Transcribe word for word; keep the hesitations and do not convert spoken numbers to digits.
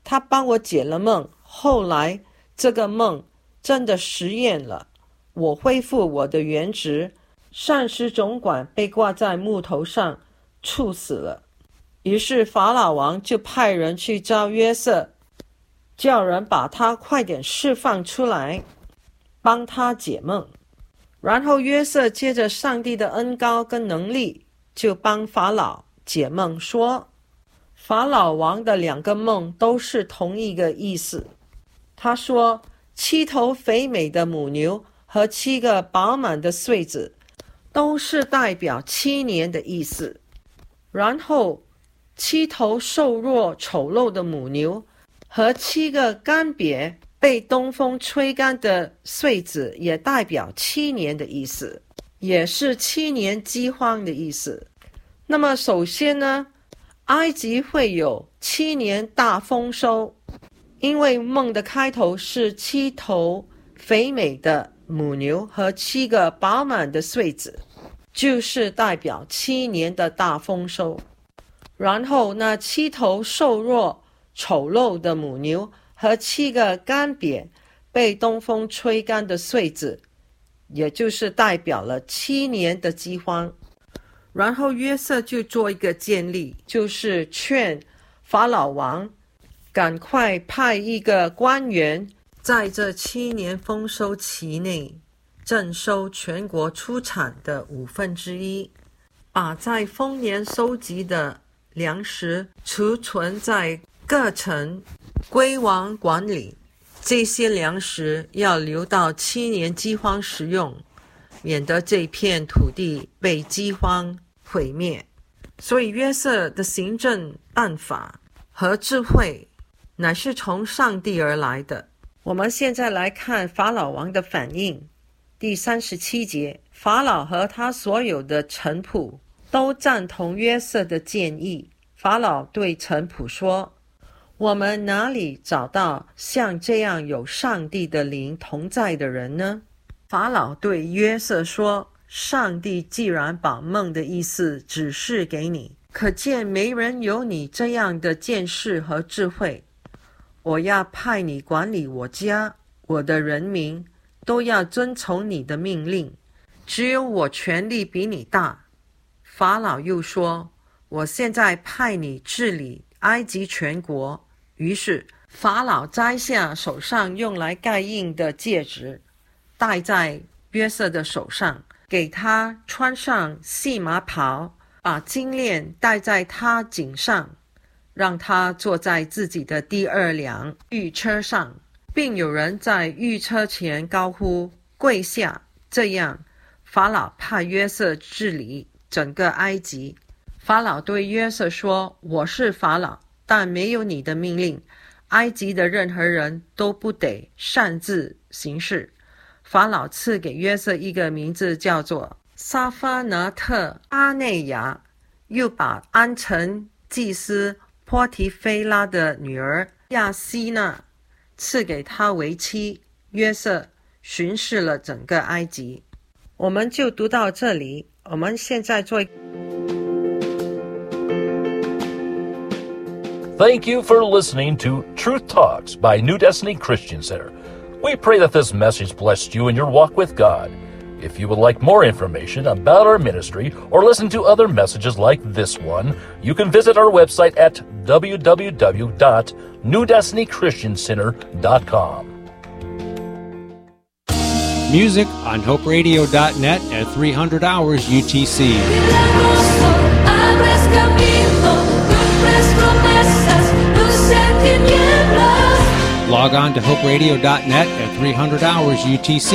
他帮我解了梦，后来这个梦真的实验了，我恢复我的原职，膳食总管被挂在木头上处死了。于是法老王就派人去找约瑟，叫人把他快点释放出来，帮他解梦。然后约瑟借着上帝的恩膏跟能力，就帮法老解梦，说法老王的两个梦都是同一个意思。他说七头肥美的母牛和七个饱满的穗子都是代表七年的意思。然后七头瘦弱丑陋的母牛和七个干瘪被东风吹干的穗子也代表七年的意思，也是七年饥荒的意思。那么首先呢，埃及会有七年大丰收，因为梦的开头是七头肥美的母牛和七个饱满的穗子，就是代表七年的大丰收。然后那七头瘦弱丑陋的母牛和七个干瘪被东风吹干的穗子，也就是代表了七年的饥荒。然后约瑟就做一个建议，就是劝法老王赶快派一个官员，在这七年丰收期内征收全国出产的五分之一，把在丰年收集的粮食储存在各城归王管理，这些粮食要留到七年饥荒食用，免得这片土地被饥荒毁灭。所以约瑟的行政办法和智慧乃是从上帝而来的。我们现在来看法老王的反应。第三十七节，法老和他所有的臣仆都赞同约瑟的建议。法老对臣仆说，我们哪里找到像这样有上帝的灵同在的人呢？法老对约瑟说，上帝既然把梦的意思指示给你，可见没人有你这样的见识和智慧。我要派你管理我家，我的人民都要遵从你的命令，只有我权力比你大。法老又说，我现在派你治理埃及全国。于是法老摘下手上用来盖印的戒指，戴在约瑟的手上，给他穿上细麻袍，把金链戴在他颈上，让他坐在自己的第二辆御车上，并有人在御车前高呼跪下。这样法老派约瑟治理整个埃及。法老对约瑟说，我是法老，但没有你的命令，埃及的任何人都不得擅自行事。法老赐给约瑟一个名字，叫做沙法拿特阿内亚，又把安城祭司波提菲拉的女儿亚西娜赐给他为妻。约瑟巡视了整个埃及。我们就读到这里，我们现在做 Thank you for listening to Truth Talks by New Destiny Christian Center. We pray that this message blessed you in your walk with God. If you would like more information about our ministry or listen to other messages like this one, you can visit our website at w w w dot new destiny christian center dot com. Music on hope radio dot net at three hundred hours U T C. Log on to hope radio dot net at three hundred hours U T C